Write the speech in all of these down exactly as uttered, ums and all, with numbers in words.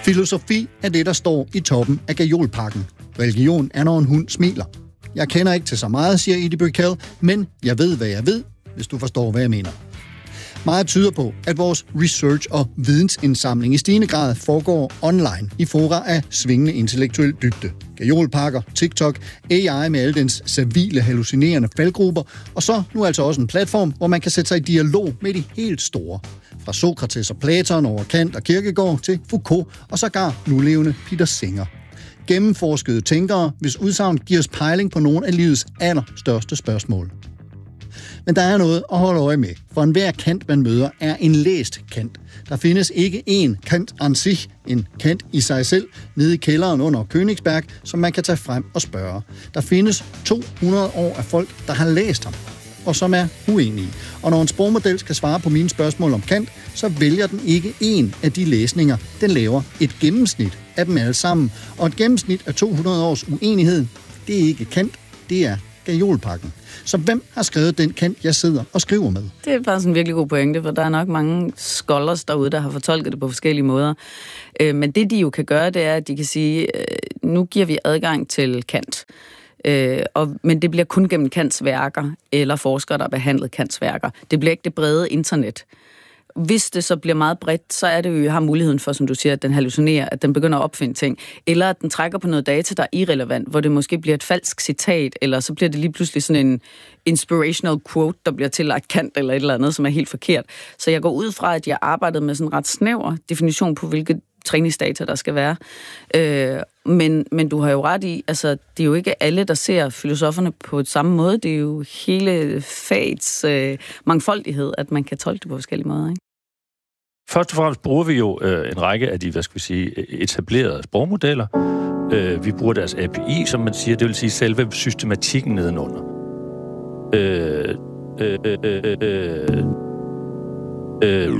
Filosofi er det, der står i toppen af gajolpakken. Religion er, når en hund smiler. Jeg kender ikke til så meget, siger Edie Brickell, men jeg ved, hvad jeg ved, hvis du forstår, hvad jeg mener. Meget tyder på, at vores research og vidensindsamling i stigende grad foregår online i fora af svingende intellektuel dybde. Gajolpakker, TikTok, A I med alle dens servile, hallucinerende faldgrupper, og så nu altså også en platform, hvor man kan sætte sig i dialog med de helt store. Fra Sokrates og Platon over Kant og Kierkegaard til Foucault og sågar nulevende Peter Singer. Gennemforskede tænkere, hvis udsagn giver os pejling på nogle af livets allerstørste spørgsmål. Men der er noget at holde øje med, for enhver Kant, man møder, er en læst Kant. Der findes ikke én Kant an sich, en Kant i sig selv, nede i kælderen under Königsberg, som man kan tage frem og spørge. Der findes to hundrede år af folk, der har læst ham, og som er uenige. Og når en sprogmodel skal svare på mine spørgsmål om Kant, så vælger den ikke en af de læsninger. Den laver et gennemsnit af dem alle sammen. Og et gennemsnit af to hundrede års uenighed, det er ikke Kant, det er gajolpakken. Så hvem har skrevet den Kant, jeg sidder og skriver med? Det er faktisk en virkelig god pointe, for der er nok mange scholars derude, der har fortolket det på forskellige måder. Men det, de jo kan gøre, det er, at de kan sige, nu giver vi adgang til Kant. Øh, og, men det bliver kun gennem Kants værker, eller forskere, der har behandlet Kants værker. Det bliver ikke det brede internet. Hvis det så bliver meget bredt, så er det jo, har muligheden for, som du siger, at den hallucinerer, at den begynder at opfinde ting, eller at den trækker på noget data, der er irrelevant, hvor det måske bliver et falsk citat, eller så bliver det lige pludselig sådan en inspirational quote, der bliver tillagt Kant, eller et eller andet, som er helt forkert. Så jeg går ud fra, at jeg arbejdede med sådan en ret snæver definition på, hvilke træningsdata, der skal være. Øh, men, men du har jo ret i, altså, det er jo ikke alle, der ser filosoferne på samme måde. Det er jo hele fagets øh, mangfoldighed, at man kan tolke det på forskellige måder, ikke? Først og fremmest bruger vi jo øh, en række af de, hvad skal vi sige, etablerede sprogmodeller. Øh, vi bruger deres A P I, som man siger, det vil sige selve systematikken nedenunder. Øh, øh, øh, øh, øh,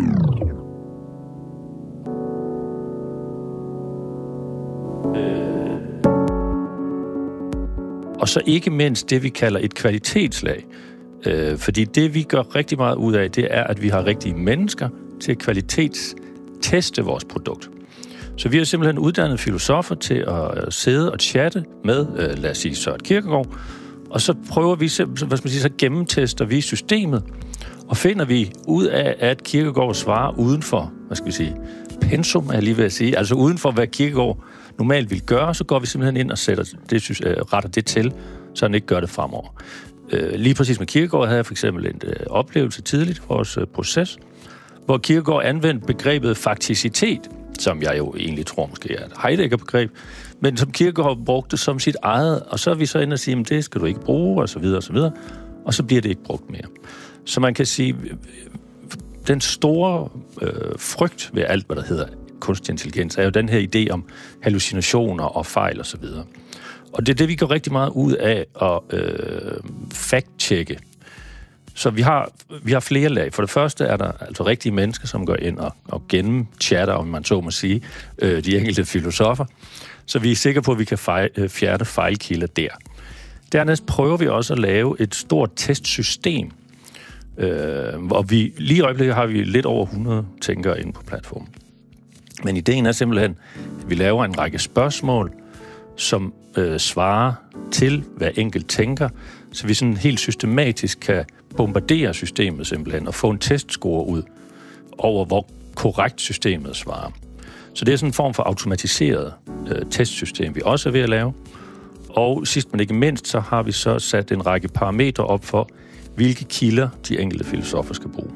Og så ikke mindst det, vi kalder et kvalitetslag. Øh, fordi det, vi gør rigtig meget ud af, det er, at vi har rigtige mennesker til at kvalitetsteste vores produkt. Så vi har simpelthen uddannet filosofer til at sidde og chatte med, øh, lad os sige, Søren Kierkegaard, og så prøver vi, hvad skal man sige, så gennemtester vi systemet, og finder vi ud af, at Kierkegaard svarer uden for, hvad skal vi sige, pensum, er jeg lige ved at sige, altså uden for, hvad Kierkegaard normalt vil gøre, så går vi simpelthen ind og sætter det, synes, øh, retter det til, så han ikke gør det fremover. Øh, lige præcis med Kierkegaard havde jeg for eksempel en øh, oplevelse tidligt i vores øh, proces, hvor Kierkegaard anvendte begrebet fakticitet, som jeg jo egentlig tror måske er et Heidegger-begreb, men som Kierkegaard brugte som sit eget, og så er vi så inde og sige, at det skal du ikke bruge, og så videre, og så videre, og så bliver det ikke brugt mere. Så man kan sige, den store øh, frygt ved alt, hvad der hedder kunstig intelligens, er jo den her idé om hallucinationer og fejl og så videre. Og det er det, vi går rigtig meget ud af at øh, fact-checke. Så vi har, vi har flere lag. For det første er der altså rigtige mennesker, som går ind og, og gennemchatter, om man så må sige, øh, de enkelte filosofer. Så vi er sikre på, at vi kan fejl, fjerne fejlkilder der. Dernæst prøver vi også at lave et stort testsystem. Øh, og vi, lige i øjeblikket har vi lidt over hundrede tænkere inde på platformen. Men ideen er simpelthen, at vi laver en række spørgsmål, som øh, svarer til hver enkelt tænker, så vi sådan helt systematisk kan bombardere systemet simpelthen og få en testscore ud over, hvor korrekt systemet svarer. Så det er sådan en form for automatiseret øh, testsystem, vi også er ved at lave. Og sidst men ikke mindst, så har vi så sat en række parametre op for, hvilke kilder de enkelte filosofer skal bruge.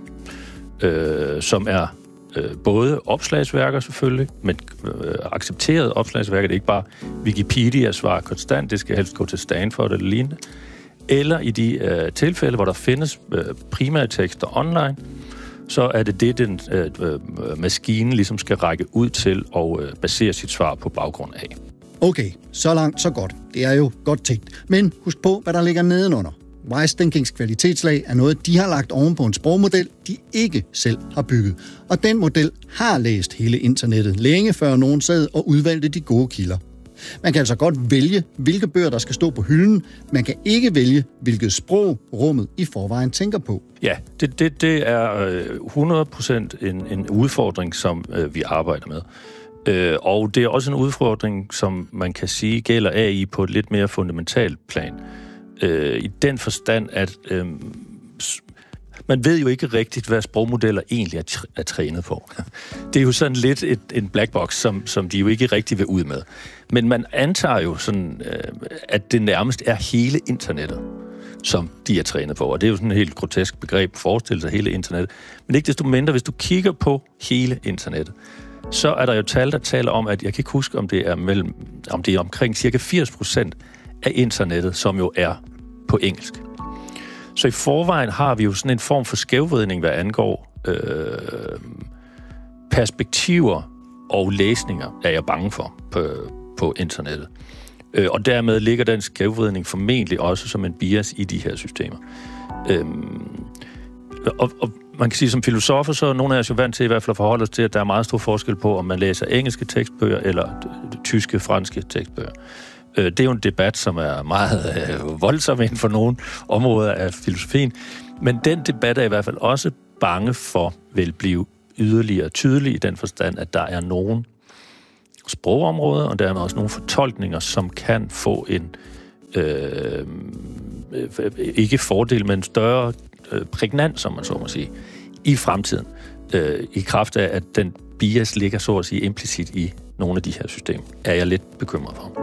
Øh, som er øh, både opslagsværker selvfølgelig, men øh, accepterede opslagsværker. Det er ikke bare Wikipedia svarer konstant, det skal helst gå til Stanford eller lignende. Eller i de øh, tilfælde, hvor der findes øh, primære tekster online, så er det det, den øh, øh, maskinen ligesom skal række ud til og øh, basere sit svar på baggrund af. Okay, så langt, så godt. Det er jo godt tænkt. Men husk på, hvad der ligger nedenunder. Wise Thinkings kvalitetslag er noget, de har lagt oven på en sprogmodel, de ikke selv har bygget. Og den model har læst hele internettet længe før nogen sad og udvalgte de gode kilder. Man kan altså godt vælge, hvilke bøger, der skal stå på hylden. Man kan ikke vælge, hvilket sprog rummet i forvejen tænker på. Ja, det, det, det er hundrede procent en, en udfordring, som øh, vi arbejder med. Øh, og det er også en udfordring, som man kan sige gælder A I på et lidt mere fundamentalt plan. Øh, I den forstand, at øh, man ved jo ikke rigtigt, hvad sprogmodeller egentlig er, tr- er trænet på. Det er jo sådan lidt et, en black box, som, som de jo ikke rigtig vil ud med. Men man antager jo sådan, øh, at det nærmest er hele internettet, som de er trænet på. Og det er jo sådan et helt grotesk begreb at forestille sig hele internettet. Men ikke desto mindre, hvis du kigger på hele internettet, så er der jo tal, der taler om, at jeg kan ikke huske, om det er, mellem, om det er omkring cirka firs procent af internettet, som jo er på engelsk. Så i forvejen har vi jo sådan en form for skævvridning, hvad angår øh, perspektiver og læsninger, er jeg bange for på, på internettet. Øh, og dermed ligger den skævvridning formentlig også som en bias i de her systemer. Øh, og, og man kan sige, som filosofer, så er nogle af os jo vant til i hvert fald at forholde os til, at der er meget stor forskel på, om man læser engelske tekstbøger eller tyske, franske tekstbøger. Det er jo en debat, som er meget øh, voldsom inden for nogle områder af filosofien, men den debat er i hvert fald også bange for, vil blive yderligere tydelig i den forstand, at der er nogle sprogområder, og dermed også nogle fortolkninger, som kan få en øh, ikke fordel, men større øh, prægnant, som man så må sige, i fremtiden, øh, i kraft af, at den bias ligger så at sige implicit i nogle af de her systemer, er jeg lidt bekymret for.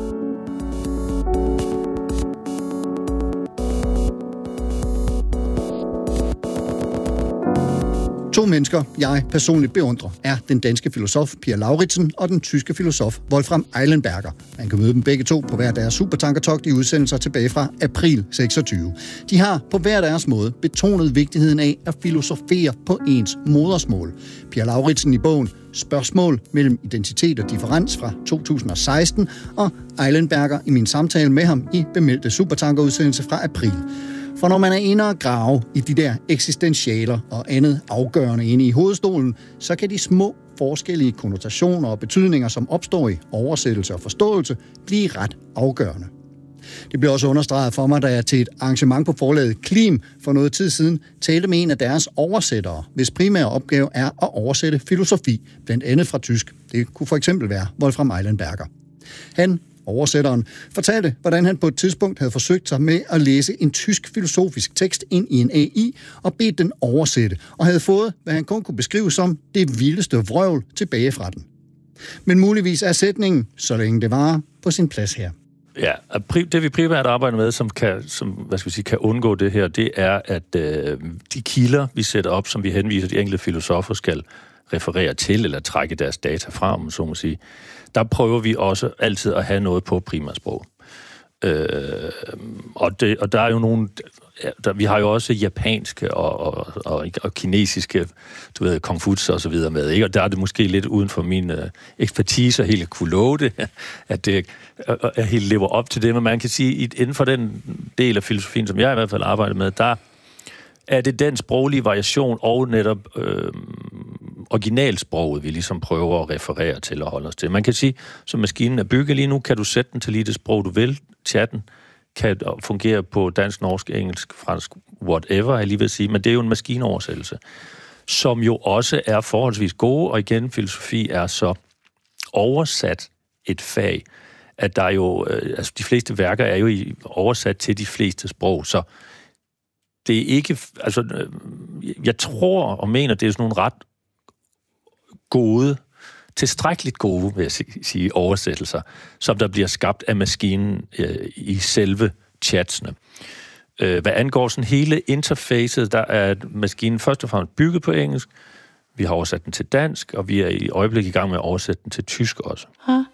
To mennesker, jeg personligt beundrer, er den danske filosof Pia Lauridsen og den tyske filosof Wolfram Eilenberger. Man kan møde dem begge to på hver deres supertankertogt i udsendelser tilbage fra april seksogtyve. De har på hver deres måde betonet vigtigheden af at filosofere på ens modersmål. Pia Lauridsen i bogen Spørgsmål mellem identitet og differens fra to tusind og seksten, og Eilenberger i min samtale med ham i bemeldte supertankerudsendelse fra april. For når man er inde og grave i de der eksistentialer og andet afgørende inde i hovedstolen, så kan de små forskellige konnotationer og betydninger, som opstår i oversættelse og forståelse, blive ret afgørende. Det blev også understreget for mig, da jeg til et arrangement på forlaget Klim for noget tid siden talte med en af deres oversættere, hvis primære opgave er at oversætte filosofi, blandt andet fra tysk. Det kunne for eksempel være Wolfram Eilenberger. Han, oversætteren, fortalte, hvordan han på et tidspunkt havde forsøgt sig med at læse en tysk filosofisk tekst ind i en A I og bedt den oversætte, og havde fået, hvad han kun kunne beskrive som det vildeste vrøvl tilbage fra den. Men muligvis er sætningen, så længe det varer, på sin plads her. Ja, det vi primært arbejder med, som kan, som, hvad skal vi sige, kan undgå det her, det er, at øh, de kilder, vi sætter op, som vi henviser, de enkelte filosofer skal referere til, eller trække deres data fra, om så må sige, der prøver vi også altid at have noget på primærsprog. Øh, og, det, og der er jo nogle... Der, vi har jo også japanske og, og, og, og kinesiske, du ved, Konfucius og så videre med, ikke? Og der er det måske lidt uden for min øh, ekspertise at helt kunne love det, at det at helt lever op til det, men man kan sige, at inden for den del af filosofien, som jeg i hvert fald arbejder med, der er det den sproglige variation og netop øh, originalsproget, vi ligesom prøver at referere til og holde os til. Man kan sige, som maskinen er bygget lige nu, kan du sætte den til lige det sprog, du vil. Chatten kan fungere på dansk, norsk, engelsk, fransk, whatever, jeg lige vil sige, men det er jo en maskinoversættelse, som jo også er forholdsvis gode, og igen, filosofi er så oversat et fag, at der er jo, altså de fleste værker er jo oversat til de fleste sprog, så det er ikke, altså, jeg tror og mener, det er sådan nogle ret gode, tilstrækkeligt gode, vil jeg sige, oversættelser, som der bliver skabt af maskinen øh, i selve chatsene. Øh, hvad angår sådan hele interfacet, der er maskinen først og fremmest bygget på engelsk, vi har oversat den til dansk, og vi er i øjeblikket i gang med at oversætte den til tysk også. Ha.